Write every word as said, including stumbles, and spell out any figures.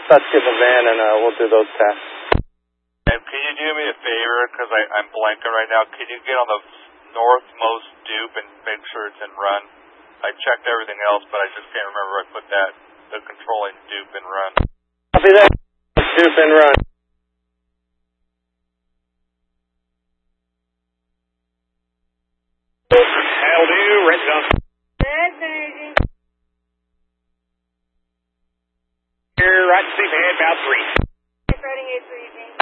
let's get the van and uh, we'll do those tests. And can you do me a favor, because I'm blanking right now, can you get on the northmost dupe and make sure it's in run? I checked everything else, but I just can't remember where I put that, the controlling dupe in run. Copy that. Dupe in run.